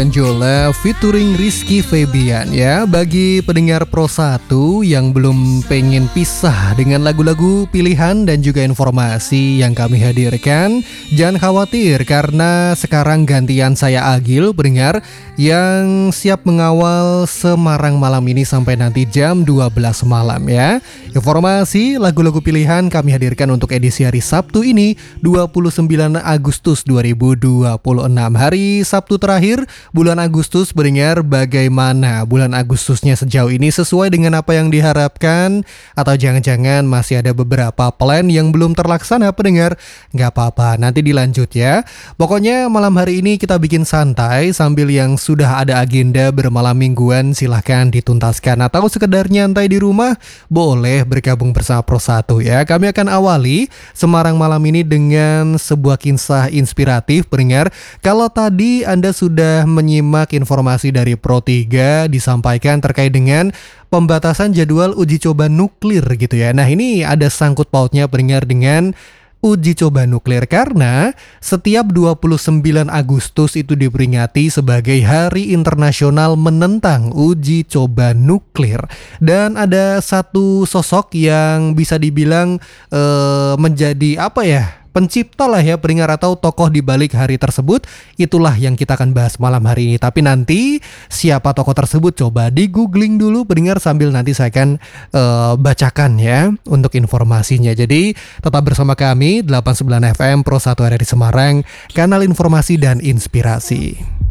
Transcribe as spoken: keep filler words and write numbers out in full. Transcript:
Jola featuring Rizky Febian ya. Bagi pendengar Pro satu yang belum pengen pisah dengan lagu-lagu pilihan dan juga informasi yang kami hadirkan, jangan khawatir karena sekarang gantian saya Agil pendengar yang siap mengawal Semarang malam ini sampai nanti jam dua belas malam ya. Informasi lagu-lagu pilihan kami hadirkan untuk edisi hari Sabtu ini dua puluh sembilan Agustus dua ribu dua puluh enam, hari Sabtu terakhir bulan Agustus. Pendengar, bagaimana bulan Agustusnya sejauh ini, sesuai dengan apa yang diharapkan atau jangan-jangan masih ada beberapa plan yang belum terlaksana pendengar? Gak apa-apa, nanti dilanjut ya. Pokoknya malam hari ini kita bikin santai sambil yang sudah ada agenda bermalam mingguan silahkan dituntaskan, atau sekedar nyantai di rumah boleh bergabung bersama Pro satu ya. Kami akan awali Semarang malam ini dengan sebuah kisah inspiratif pendengar. Kalau tadi Anda sudah menyimak informasi dari Pro tiga disampaikan terkait dengan pembatasan jadwal uji coba nuklir gitu ya. Nah, ini ada sangkut pautnya pendengar dengan uji coba nuklir karena setiap dua puluh sembilan Agustus itu diperingati sebagai Hari Internasional Menentang Uji Coba Nuklir. Dan ada satu sosok yang bisa dibilang eh, menjadi apa ya, pencipta lah ya pendengar, atau tokoh di balik hari tersebut. Itulah yang kita akan bahas malam hari ini. Tapi nanti siapa tokoh tersebut coba di googling dulu pendengar, sambil nanti saya akan uh, bacakan ya untuk informasinya. Jadi tetap bersama kami delapan puluh sembilan F M Pro satu R R I Semarang, kanal informasi dan inspirasi.